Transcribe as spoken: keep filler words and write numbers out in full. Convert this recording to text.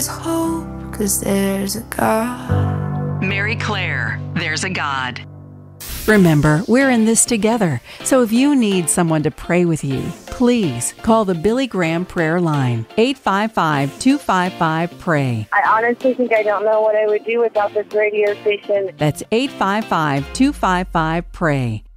Hope, 'cause there's a God. Mary Claire, There's a God. Remember, we're in this together. So if you need someone to pray with you, please call the Billy Graham Prayer Line, eight five five, two five five, P R A Y. I honestly think I don't know what I would do without this radio station. That's eight five five, two five five, P R A Y.